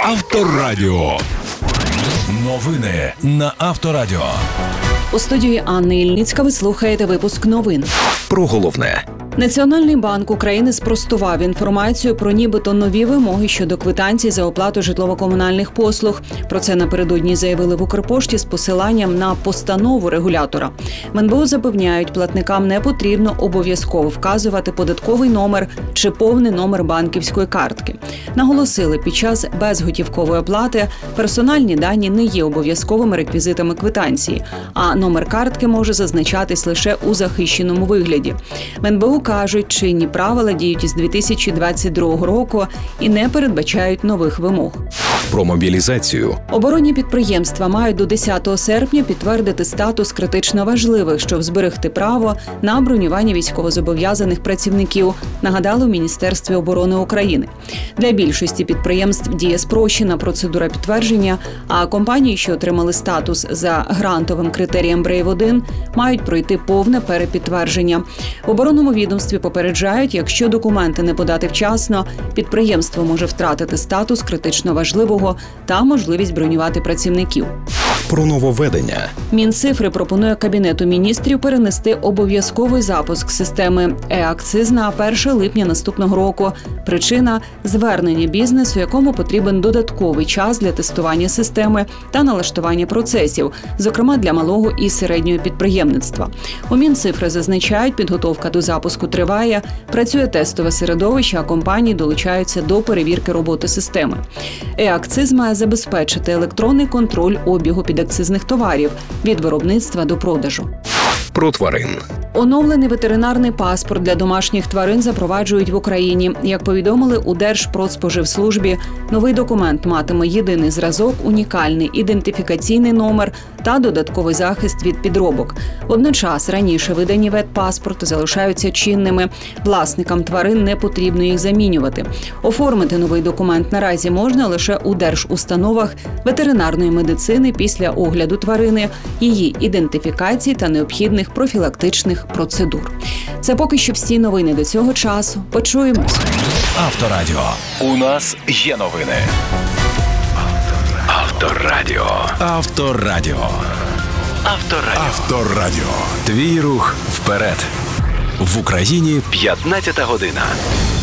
Авторадіо. Новини на Авторадіо. У студії Анни Ільницька ви слухаєте випуск новин. Про головне. Національний банк України спростував інформацію про нібито нові вимоги щодо квитанцій за оплату житлово-комунальних послуг. Про це напередодні заявили в Укрпошті з посиланням на постанову регулятора. В НБУ запевняють, платникам не потрібно обов'язково вказувати податковий номер чи повний номер банківської картки. Наголосили, під час безготівкової оплати персональні дані не є обов'язковими реквізитами квитанції, а номер картки може зазначатись лише у захищеному вигляді. В НБУ кажуть, чинні правила діють із 2022 року і не передбачають нових вимог. Про мобілізацію. Оборонні підприємства мають до 10 серпня підтвердити статус критично важливих, щоб зберегти право на бронювання військовозобов'язаних працівників, нагадали у Міністерстві оборони України. Для більшості підприємств діє спрощена процедура підтвердження, а компанії, що отримали статус за грантовим критерієм Brave-1, мають пройти повне перепідтвердження. В оборонному відомстві попереджають, якщо документи не подати вчасно, підприємство може втратити статус критично важливого та можливість бронювати працівників. Про нововведення. Мінцифри пропонує Кабінету міністрів перенести обов'язковий запуск системи e-акциз на 1 липня наступного року. Причина – звернення бізнесу, якому потрібен додатковий час для тестування системи та налаштування процесів, зокрема для малого і середнього підприємництва. У Мінцифри зазначають, підготовка до запуску триває, працює тестове середовище, а компанії долучаються до перевірки роботи системи. E-акциз має забезпечити електронний контроль обігу підакцизних товарів від виробництва до продажу. Про тварин. Оновлений ветеринарний паспорт для домашніх тварин запроваджують в Україні. Як повідомили у Держпродспоживслужбі, новий документ матиме єдиний зразок, унікальний ідентифікаційний номер та додатковий захист від підробок. Водночас раніше видані ветпаспорти залишаються чинними. Власникам тварин не потрібно їх замінювати. Оформити новий документ наразі можна лише у держустановах ветеринарної медицини після огляду тварини, її ідентифікації та необхідних профілактичних процедур. Це поки що всі новини до цього часу. Почуємось. Авторадіо. У нас є новини. Авторадіо. Авторадіо. Авторадіо. Авторадіо. Твій рух вперед. В Україні 15 година.